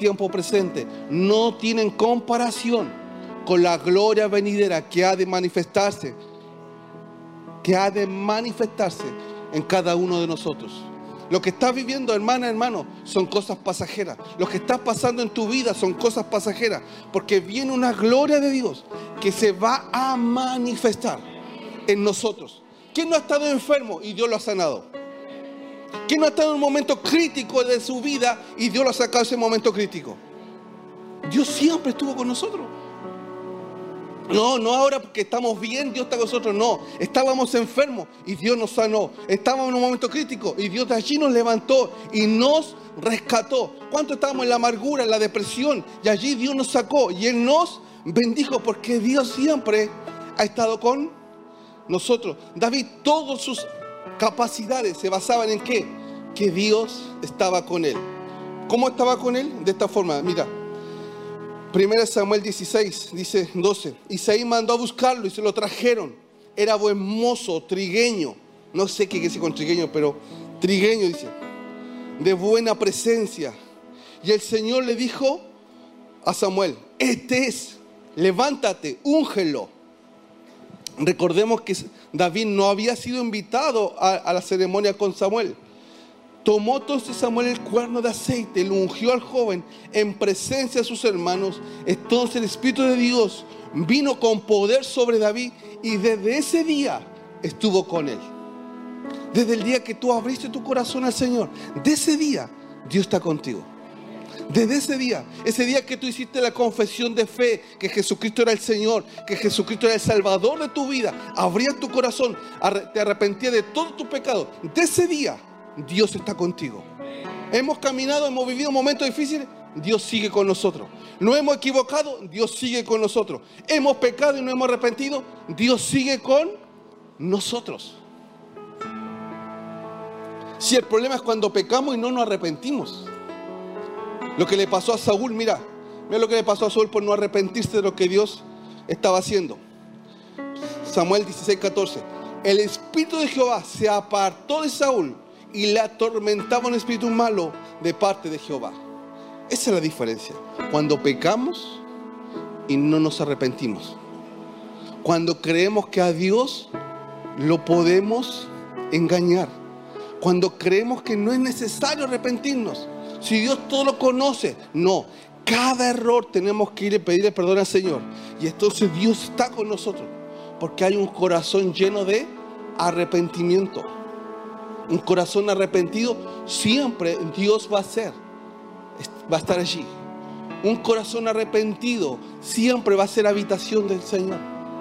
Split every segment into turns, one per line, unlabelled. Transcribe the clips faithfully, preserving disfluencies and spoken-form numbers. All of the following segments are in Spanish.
tiempo presente no tienen comparación con la gloria venidera que ha de manifestarse, que ha de manifestarse en cada uno de nosotros. Lo que estás viviendo, hermana, hermano, son cosas pasajeras. Lo que está pasando en tu vida son cosas pasajeras, porque viene una gloria de Dios que se va a manifestar en nosotros. ¿Quién no ha estado enfermo y Dios lo ha sanado? ¿Quién no ha estado en un momento crítico de su vida y Dios lo ha sacado de ese momento crítico? Dios siempre estuvo con nosotros. No, no ahora porque estamos bien, Dios está con nosotros. No, estábamos enfermos y Dios nos sanó. Estábamos en un momento crítico y Dios de allí nos levantó y nos rescató. ¿Cuánto estábamos en la amargura, en la depresión? Y allí Dios nos sacó y Él nos bendijo, porque Dios siempre ha estado con nosotros. David, todas sus capacidades se basaban en ¿qué? Que Dios estaba con él. ¿Cómo estaba con él? De esta forma, mira. Primera Samuel dieciséis, dice doce. Isaí mandó a buscarlo y se lo trajeron. Era buen mozo, trigueño. No sé qué es con trigueño, pero trigueño dice. De buena presencia. Y el Señor le dijo a Samuel: este es, levántate, úngelo. Recordemos que David no había sido invitado a, a la ceremonia con Samuel. Tomó entonces Samuel el cuerno de aceite, lo ungió al joven en presencia de sus hermanos. Entonces el Espíritu de Dios vino con poder sobre David y desde ese día estuvo con él. Desde el día que tú abriste tu corazón al Señor, de ese día Dios está contigo. Desde ese día, ese día que tú hiciste la confesión de fe, que Jesucristo era el Señor, que Jesucristo era el Salvador de tu vida, abrías tu corazón, te arrepentías de todo tu pecado. De ese día Dios está contigo. Hemos caminado, hemos vivido momentos difíciles, Dios sigue con nosotros. No hemos equivocado, Dios sigue con nosotros. Hemos pecado y no hemos arrepentido, Dios sigue con nosotros. Si el problema es cuando pecamos y no nos arrepentimos. Lo que le pasó a Saúl, mira, mira lo que le pasó a Saúl por no arrepentirse de lo que Dios estaba haciendo. Samuel dieciséis, catorce. El espíritu de Jehová se apartó de Saúl y le atormentaba un espíritu malo de parte de Jehová. Esa es la diferencia. Cuando pecamos y no nos arrepentimos. Cuando creemos que a Dios lo podemos engañar. Cuando creemos que no es necesario arrepentirnos. Si Dios todo lo conoce. No, cada error tenemos que ir a pedirle perdón al Señor. Y entonces Dios está con nosotros. Porque hay un corazón lleno de arrepentimiento. Un corazón arrepentido, siempre Dios va a ser, va a estar allí. Un corazón arrepentido siempre va a ser habitación del Señor.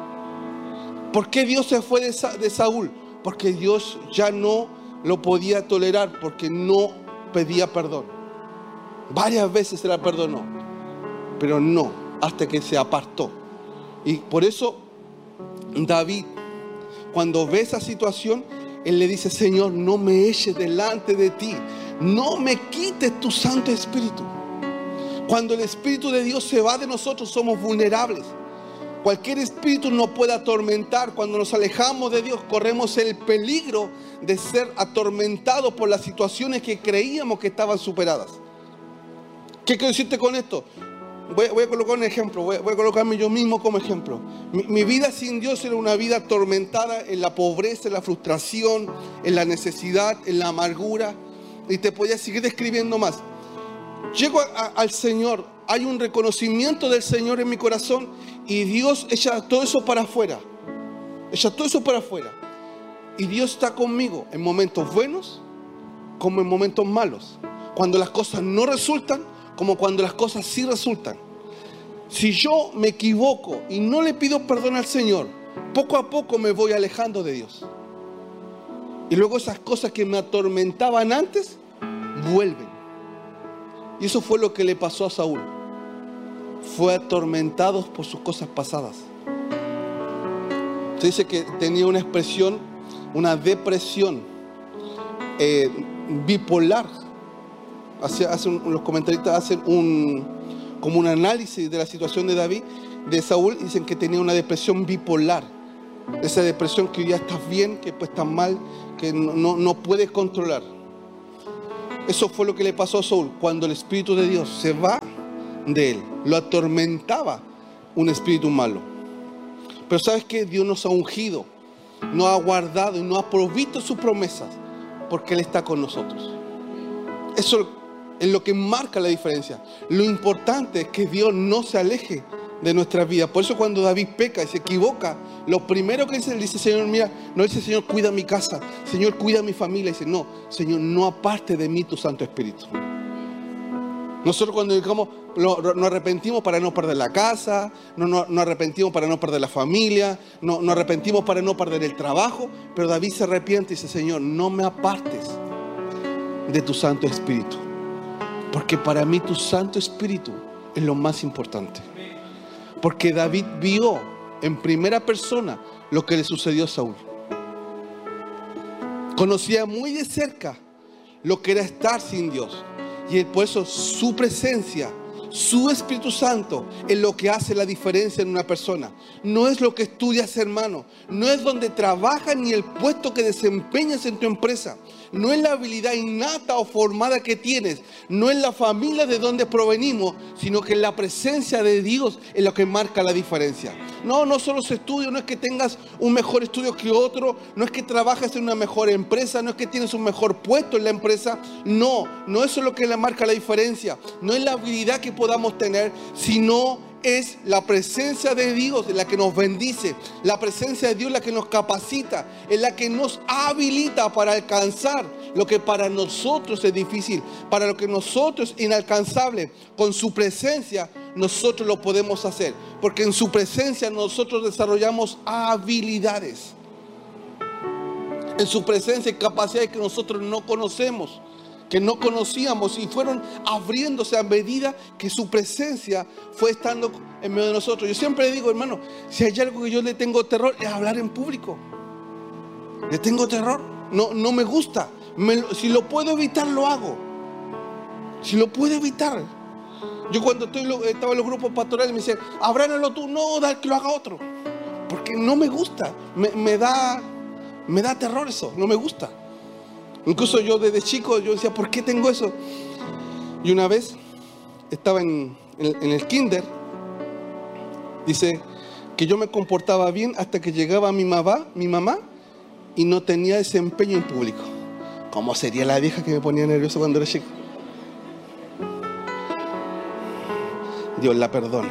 ¿Por qué Dios se fue de, Sa- de Saúl? Porque Dios ya no lo podía tolerar, porque no pedía perdón. Varias veces se la perdonó, pero no, hasta que se apartó. Y por eso David, cuando ve esa situación, él le dice: Señor, no me eches delante de ti, no me quites tu Santo Espíritu. Cuando el Espíritu de Dios se va de nosotros, somos vulnerables. Cualquier espíritu nos puede atormentar. Cuando nos alejamos de Dios, corremos el peligro de ser atormentados por las situaciones que creíamos que estaban superadas. ¿Qué quiero decirte con esto? Voy, voy a colocar un ejemplo, voy, voy a colocarme yo mismo como ejemplo. Mi, mi vida sin Dios era una vida atormentada en la pobreza, en la frustración, en la necesidad, en la amargura. Y te podía seguir describiendo más. Llego a, a, al Señor, hay un reconocimiento del Señor en mi corazón y Dios echa todo eso para afuera. Echa todo eso para afuera. Y Dios está conmigo en momentos buenos como en momentos malos. Cuando las cosas no resultan, como cuando las cosas sí resultan. Si yo me equivoco y no le pido perdón al Señor, poco a poco me voy alejando de Dios. Y luego esas cosas que me atormentaban antes, vuelven. Y eso fue lo que le pasó a Saúl. Fue atormentado por sus cosas pasadas. Se dice que tenía una expresión, una depresión eh, bipolar. Hace, hace un, los comentaristas hacen un, como un análisis de la situación de David, de Saúl, y dicen que tenía una depresión bipolar. Esa depresión que ya estás bien, que pues estás mal, que no, no, no puedes controlar. Eso fue lo que le pasó a Saúl. Cuando el Espíritu de Dios se va, de él. Lo atormentaba un espíritu malo. Pero ¿sabes qué? Dios nos ha ungido, nos ha guardado y nos ha provisto sus promesas, porque Él está con nosotros. Eso es lo que marca la diferencia. Lo importante es que Dios no se aleje de nuestras vidas. Por eso cuando David peca y se equivoca, lo primero que dice, él dice, Señor, mira, no dice, Señor, cuida mi casa, Señor, cuida mi familia. Dice, no, Señor, no aparte de mí tu Santo Espíritu. Nosotros cuando digamos, nos arrepentimos para no perder la casa, nos no, no arrepentimos para no perder la familia, nos no arrepentimos para no perder el trabajo, pero David se arrepiente y dice, Señor, no me apartes de tu Santo Espíritu, porque para mí tu Santo Espíritu es lo más importante. Porque David vio en primera persona lo que le sucedió a Saúl. Conocía muy de cerca lo que era estar sin Dios. Y por eso su presencia, su Espíritu Santo es lo que hace la diferencia en una persona. No es lo que estudias, hermano. No es donde trabajas ni el puesto que desempeñas en tu empresa. No es la habilidad innata o formada que tienes. No es la familia de donde provenimos, sino que la presencia de Dios es lo que marca la diferencia. No, no solo su estudio, no es que tengas un mejor estudio que otro, no es que trabajes en una mejor empresa, no es que tienes un mejor puesto en la empresa. No, no eso es lo que le marca la diferencia. No es la habilidad que podamos tener, sino es la presencia de Dios la que nos bendice, la presencia de Dios la que nos capacita, es la que nos habilita para alcanzar lo que para nosotros es difícil, para lo que nosotros es inalcanzable. Con su presencia nosotros lo podemos hacer, porque en su presencia nosotros desarrollamos habilidades. En su presencia hay capacidades que nosotros no conocemos, que no conocíamos, y fueron abriéndose a medida que su presencia fue estando en medio de nosotros. Yo siempre digo, hermano, si hay algo que yo le tengo terror es hablar en público. Le tengo terror, no, no me gusta. Me, si lo puedo evitar, lo hago. Si lo puedo evitar. Yo cuando estoy, estaba en los grupos pastorales me dicen, abránalo tú, no, da que lo haga otro, porque no me gusta, me, me da, me da terror eso, no me gusta. Incluso yo desde chico yo decía, ¿por qué tengo eso? Y una vez estaba en, en, en el kinder, dice que yo me comportaba bien hasta que llegaba mi mamá, mi mamá y no tenía desempeño en público. ¿Cómo sería la vieja que me ponía nervioso cuando era chico? Dios la perdone.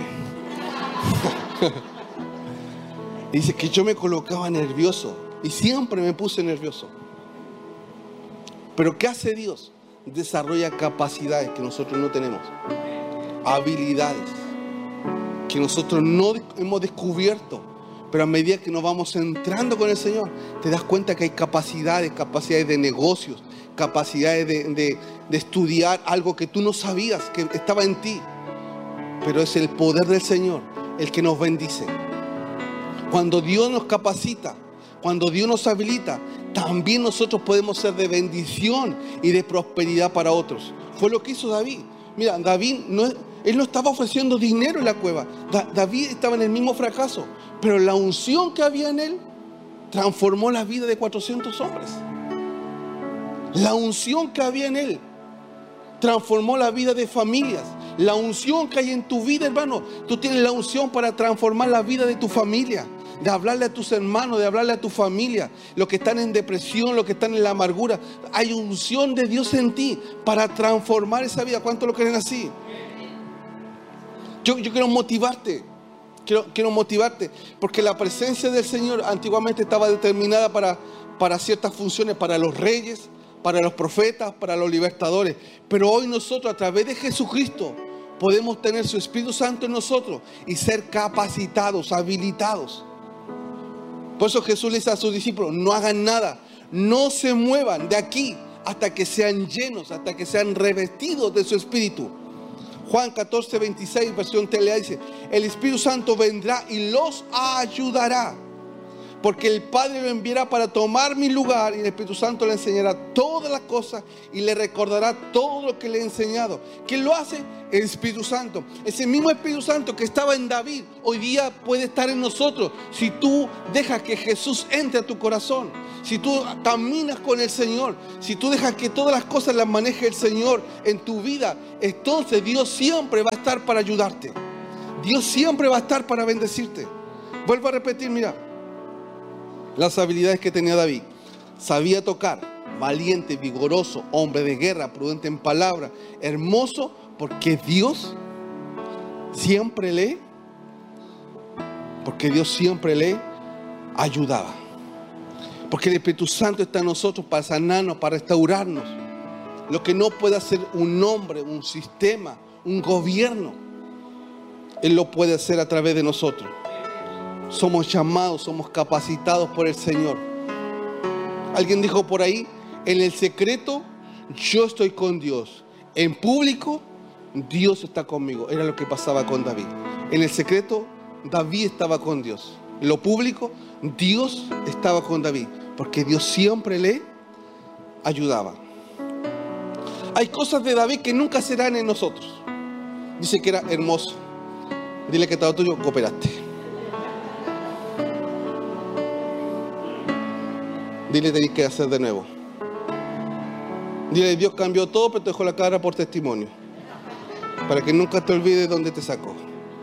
Dice que yo me colocaba nervioso y siempre me puse nervioso. Pero ¿qué hace Dios? Desarrolla capacidades que nosotros no tenemos, habilidades que nosotros no hemos descubierto, pero a medida que nos vamos entrando con el Señor, te das cuenta que hay capacidades, capacidades de negocios, capacidades de, de, de estudiar algo que tú no sabías que estaba en ti, pero es el poder del Señor el que nos bendice. Cuando Dios nos capacita, cuando Dios nos habilita, también nosotros podemos ser de bendición y de prosperidad para otros. Fue lo que hizo David. Mira, David, no, él no estaba ofreciendo dinero en la cueva. Da, David estaba en el mismo fracaso, pero la unción que había en él transformó la vida de cuatrocientos hombres. La unción que había en él transformó la vida de familias. La unción que hay en tu vida, hermano, tú tienes la unción para transformar la vida de tu familia, de hablarle a tus hermanos, de hablarle a tu familia, los que están en depresión, los que están en la amargura. Hay unción de Dios en ti para transformar esa vida. ¿Cuántos lo creen así? Yo, yo quiero motivarte, quiero, quiero motivarte, porque la presencia del Señor antiguamente estaba determinada para, para ciertas funciones, para los reyes, para los profetas, para los libertadores. Pero hoy nosotros, a través de Jesucristo, podemos tener su Espíritu Santo en nosotros y ser capacitados, habilitados. Por eso Jesús le dice a sus discípulos, no hagan nada, no se muevan de aquí hasta que sean llenos, hasta que sean revestidos de su Espíritu. Juan catorce, veintiséis, versión T L A dice, el Espíritu Santo vendrá y los ayudará Porque el Padre lo enviará para tomar mi lugar y el Espíritu Santo le enseñará todas las cosas y le recordará todo lo que le he enseñado. ¿Quién lo hace? El Espíritu Santo. Ese mismo Espíritu Santo que estaba en David, hoy día puede estar en nosotros. Si tú dejas que Jesús entre a tu corazón, si tú caminas con el Señor, si tú dejas que todas las cosas las maneje el Señor en tu vida, entonces Dios siempre va a estar para ayudarte. Dios siempre va a estar para bendecirte. Vuelvo a repetir, mira. Las habilidades que tenía David: sabía tocar, valiente, vigoroso, hombre de guerra, prudente en palabra, hermoso, porque Dios siempre le, porque Dios siempre le ayudaba. Porque el Espíritu Santo está en nosotros para sanarnos, para restaurarnos. Lo que no puede hacer un hombre, un sistema, un gobierno, Él lo puede hacer a través de nosotros. Somos llamados, somos capacitados por el Señor. Alguien dijo por ahí: en el secreto yo estoy con Dios, en público Dios está conmigo. Era lo que pasaba con David. En el secreto David estaba con Dios, en lo público Dios estaba con David, porque Dios siempre le ayudaba. Hay cosas de David que nunca serán en nosotros. Dice que era hermoso. Dile que estaba tuyo, cooperaste. Dile, tenés que hacer de nuevo. Dile, Dios cambió todo, pero te dejó la cara por testimonio, para que nunca te olvides de dónde te sacó.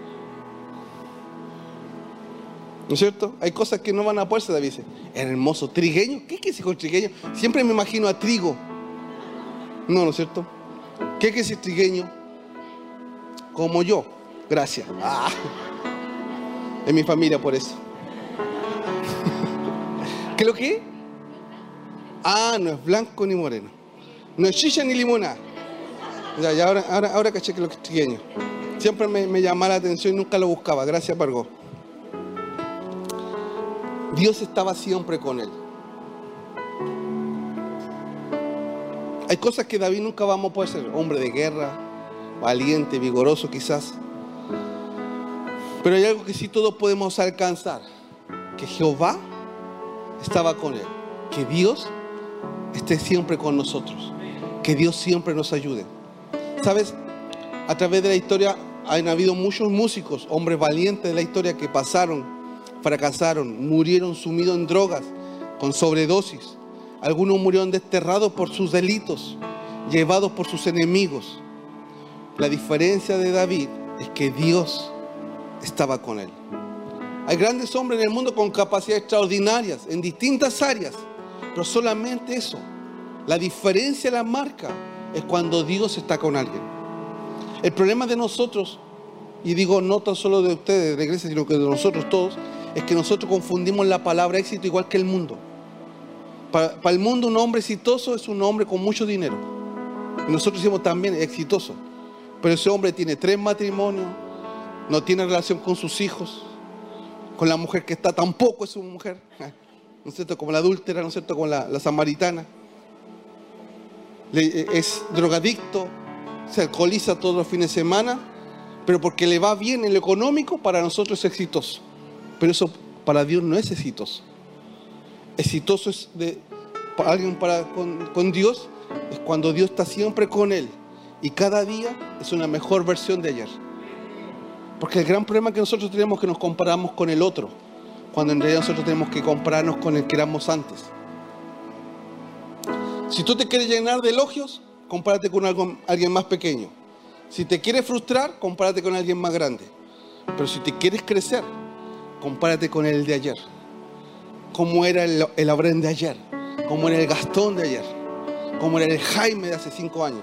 ¿No es cierto? Hay cosas que no van a poder ser. David dice, hermoso, trigueño. ¿Qué quiere decir con trigueño? Siempre me imagino a trigo. No, ¿no es cierto? ¿Qué quiere decir trigueño? Como yo. Gracias. Ah, es mi familia por eso. ¿Qué es lo que es? Ah, no es blanco ni moreno. No es chicha ni limonada. Ya, ya ahora, ahora, ahora caché que lo que es trigueño. Siempre me, me llamaba la atención y nunca lo buscaba. Gracias, Pargo. Dios estaba siempre con él. Hay cosas que David nunca vamos a poder ser. Hombre de guerra, valiente, vigoroso quizás. Pero hay algo que sí todos podemos alcanzar. Que Jehová estaba con él. Que Dios esté siempre con nosotros. Que Dios siempre nos ayude. ¿Sabes? A través de la historia han habido muchos músicos, hombres valientes de la historia que pasaron, fracasaron, murieron sumidos en drogas, con sobredosis. Algunos murieron desterrados por sus delitos, llevados por sus enemigos. La diferencia de David es que Dios estaba con él. Hay grandes hombres en el mundo con capacidades extraordinarias en distintas áreas, pero solamente eso. La diferencia, la marca, es cuando Dios está con alguien. El problema de nosotros, y digo no tan solo de ustedes, de la iglesia, sino que de nosotros todos, es que nosotros confundimos la palabra éxito igual que el mundo. Para, para el mundo un hombre exitoso es un hombre con mucho dinero. Y nosotros decimos también exitoso. Pero ese hombre tiene tres matrimonios, no tiene relación con sus hijos, con la mujer que está tampoco es su mujer, ¿no es cierto? Como la adúltera, ¿no es cierto? Como la, la samaritana. Le, es drogadicto, se alcoholiza todos los fines de semana, pero porque le va bien en lo económico, para nosotros es exitoso. Pero eso para Dios no es exitoso. Exitoso es de, para alguien para, con, con Dios, es cuando Dios está siempre con él. Y cada día es una mejor versión de ayer. Porque el gran problema que nosotros tenemos es que nos comparamos con el otro, cuando en realidad nosotros tenemos que compararnos con el que éramos antes. Si tú te quieres llenar de elogios, compárate con algo, alguien más pequeño. Si te quieres frustrar, compárate con alguien más grande. Pero si te quieres crecer, compárate con el de ayer. Cómo era el, el Abraham de ayer, cómo era el Gastón de ayer, cómo era el Jaime de hace cinco años.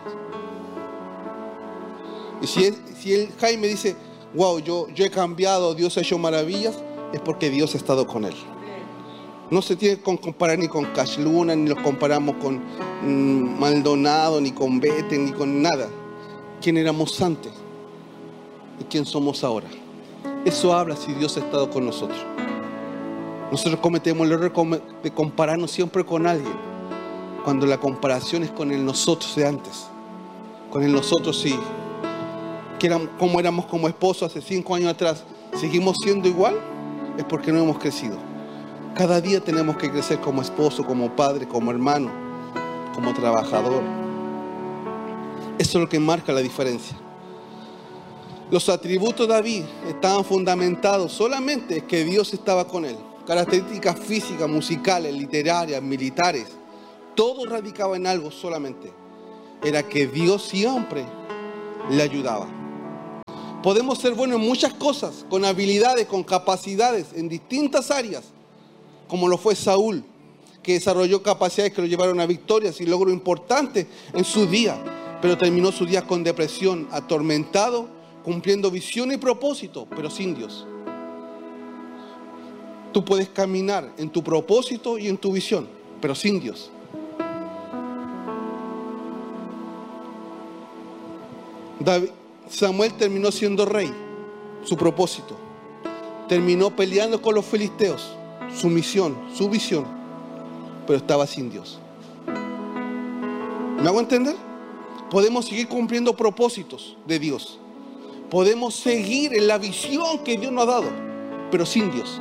Y si, es, si el Jaime dice, wow, yo, yo he cambiado, Dios ha hecho maravillas, es porque Dios ha estado con él. No se tiene que comparar ni con Cash Luna, ni los comparamos con mmm, Maldonado, ni con Bete, ni con nada. ¿Quién éramos antes? ¿Y quién somos ahora? Eso habla si Dios ha estado con nosotros. Nosotros cometemos el error de compararnos siempre con alguien, cuando la comparación es con el nosotros de antes. Con el nosotros sí. Que éramos, como éramos como esposos hace cinco años atrás, ¿seguimos siendo igual? Es porque no hemos crecido. Cada día tenemos que crecer como esposo, como padre, como hermano, como trabajador. Eso es lo que marca la diferencia. Los atributos de David estaban fundamentados solamente en que Dios estaba con él. Características físicas, musicales, literarias, militares. Todo radicaba en algo solamente. Era que Dios siempre le ayudaba. Podemos ser buenos en muchas cosas, con habilidades, con capacidades, en distintas áreas, como lo fue Saúl, que desarrolló capacidades que lo llevaron a victorias y logros importantes en su día, pero terminó su día con depresión, atormentado, cumpliendo visión y propósito, pero sin Dios. Tú puedes caminar en tu propósito y en tu visión, pero sin Dios. David, Samuel terminó siendo rey, su propósito. Terminó peleando con los filisteos, su misión, su visión, pero estaba sin Dios. ¿Me hago entender? Podemos seguir cumpliendo propósitos de Dios. Podemos seguir en la visión que Dios nos ha dado, pero sin Dios.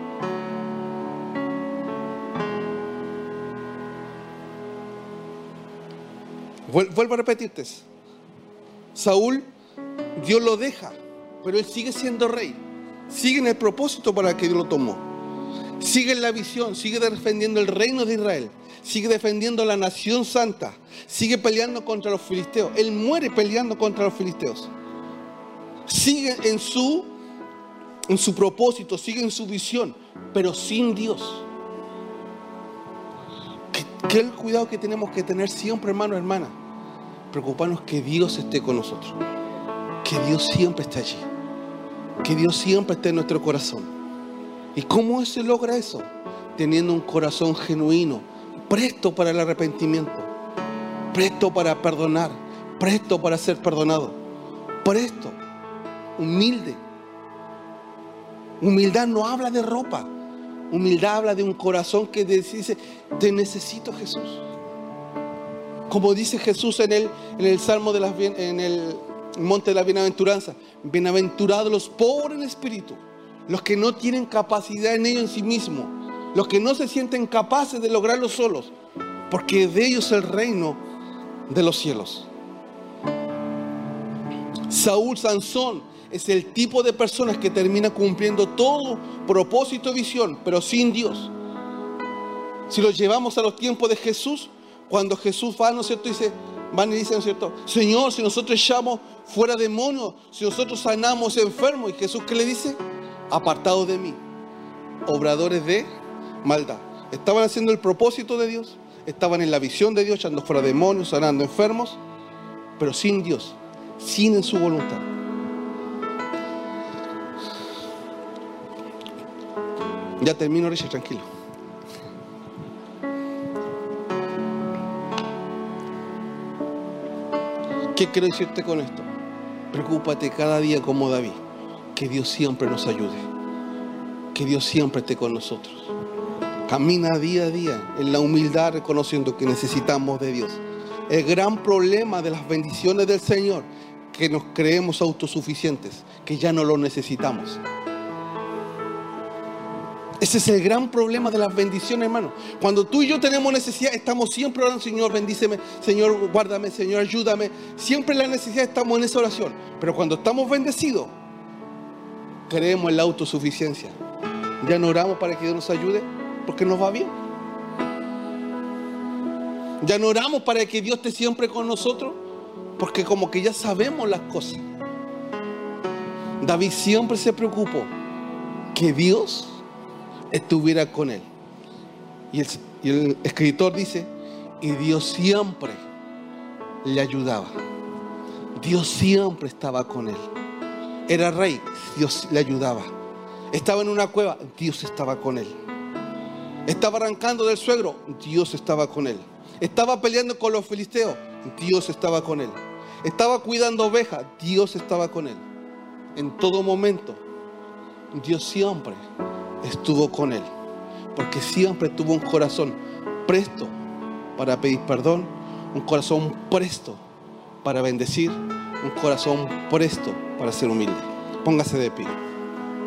Vuelvo a repetirte. Saúl, Dios lo deja, pero él sigue siendo rey. Sigue en el propósito para el que Dios lo tomó. Sigue en la visión, sigue defendiendo el reino de Israel. Sigue defendiendo la nación santa. Sigue peleando contra los filisteos. Él muere peleando contra los filisteos. Sigue en su, en su propósito, sigue en su visión, pero sin Dios. ¿Qué, qué es el cuidado que tenemos que tener siempre, hermano, hermana? Preocuparnos que Dios esté con nosotros. Que Dios siempre esté allí. Que Dios siempre esté en nuestro corazón. ¿Y cómo se logra eso? Teniendo un corazón genuino, presto para el arrepentimiento, presto para perdonar, presto para ser perdonado, presto, humilde. Humildad no habla de ropa. Humildad habla de un corazón que dice: te necesito, Jesús. Como dice Jesús en el, en el Salmo de las, en el Monte de la Bienaventuranza: bienaventurados los pobres en espíritu, los que no tienen capacidad en ellos en sí mismos, los que no se sienten capaces de lograrlo solos, porque de ellos es el reino de los cielos. Saúl, Sansón, es el tipo de personas que termina cumpliendo todo propósito y visión, pero sin Dios. Si lo llevamos a los tiempos de Jesús, cuando Jesús va, ¿no es cierto? Dice, van y dicen, ¿no es cierto? Señor, si nosotros echamos fuera demonios, si nosotros sanamos enfermos, ¿y Jesús qué le dice? Apartados de mí, obradores de maldad. Estaban haciendo el propósito de Dios, estaban en la visión de Dios, echando fuera demonios, sanando enfermos, pero sin Dios, sin en su voluntad. Ya termino, Richard, tranquilo. ¿Qué quiero decirte con esto? Preocúpate cada día como David, que Dios siempre nos ayude, que Dios siempre esté con nosotros. Camina día a día en la humildad, reconociendo que necesitamos de Dios. El gran problema de las bendiciones del Señor, que nos creemos autosuficientes, que ya no lo necesitamos. Ese es el gran problema de las bendiciones, hermano. Cuando tú y yo tenemos necesidad, estamos siempre orando: Señor, bendíceme, Señor, guárdame, Señor, ayúdame. Siempre en la necesidad estamos en esa oración. Pero cuando estamos bendecidos, creemos en la autosuficiencia. Ya no oramos para que Dios nos ayude porque nos va bien. Ya no oramos para que Dios esté siempre con nosotros porque como que ya sabemos las cosas. David siempre se preocupó que Dios estuviera con él. Y el, y el escritor dice: y Dios siempre le ayudaba. Dios siempre estaba con él. Era rey, Dios le ayudaba. Estaba en una cueva, Dios estaba con él. Estaba arrancando del suegro, Dios estaba con él. Estaba peleando con los filisteos, Dios estaba con él. Estaba cuidando ovejas, Dios estaba con él. En todo momento, Dios siempre estuvo con él, porque siempre tuvo un corazón presto para pedir perdón, un corazón presto para bendecir, un corazón presto para ser humilde. Póngase de pie.